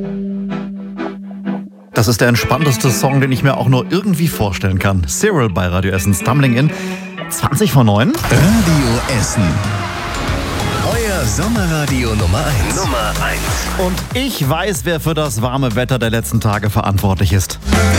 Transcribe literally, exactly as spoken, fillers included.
Das ist der entspannteste Song, den ich mir auch nur irgendwie vorstellen kann. Cyril bei Radio Essen, Stumbling In. zwanzig vor neun. Radio Essen. Euer Sommerradio Nummer eins. Nummer eins. Und ich weiß, wer für das warme Wetter der letzten Tage verantwortlich ist.